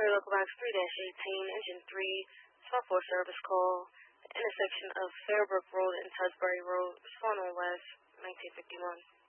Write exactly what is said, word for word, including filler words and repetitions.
Missouri Local Box three eighteen, Engine three, twelve four service call, the intersection of Fairbrook Road and Tusbury Road, Swanwell West, nineteen fifty-one.